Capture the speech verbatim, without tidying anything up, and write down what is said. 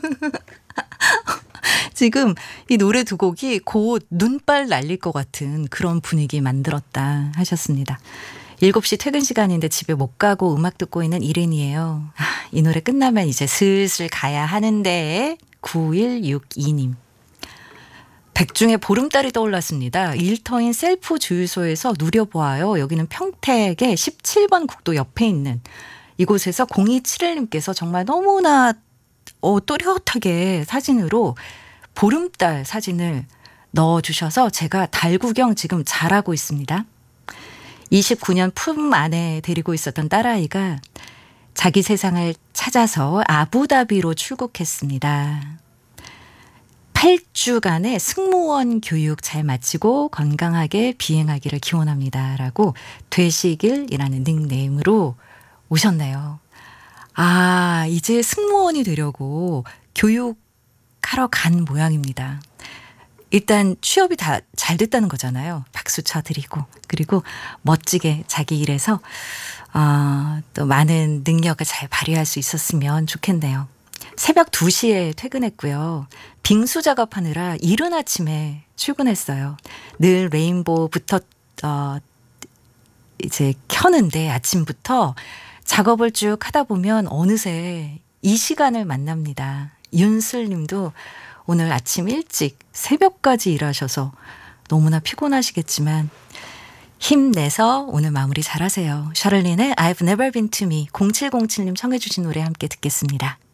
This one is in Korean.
지금 이 노래 두 곡이 곧 눈발 날릴 것 같은 그런 분위기 만들었다 하셨습니다. 일곱 시 퇴근 시간인데 집에 못 가고 음악 듣고 있는 이른이에요. 아, 이 노래 끝나면 이제 슬슬 가야 하는데 구일육이 님. 백중에 보름달이 떠올랐습니다. 일터인 셀프 주유소에서 누려보아요. 여기는 평택의 십칠 번 국도 옆에 있는 이곳에서 공이칠일 님께서 정말 너무나 어, 또렷하게 사진으로 보름달 사진을 넣어주셔서 제가 달 구경 지금 잘하고 있습니다. 이십구 년 품 안에 데리고 있었던 딸아이가 자기 세상을 찾아서 아부다비로 출국했습니다. 팔 주간의 승무원 교육 잘 마치고 건강하게 비행하기를 기원합니다. 라고 되시길이라는 닉네임으로 오셨네요. 아, 이제 승무원이 되려고 교육하러 간 모양입니다. 일단 취업이 다 잘 됐다는 거잖아요. 박수 쳐드리고 그리고 멋지게 자기 일에서 어, 또 많은 능력을 잘 발휘할 수 있었으면 좋겠네요. 새벽 두 시에 퇴근했고요. 빙수 작업하느라 이른 아침에 출근했어요. 늘 레인보우부터 어, 이제 켜는데 아침부터 작업을 쭉 하다 보면 어느새 이 시간을 만납니다. 윤슬 님도 오늘 아침 일찍 새벽까지 일하셔서 너무나 피곤하시겠지만 힘내서 오늘 마무리 잘하세요. 샤를린의 I've never been to me 공칠공칠 님 청해 주신 노래 함께 듣겠습니다.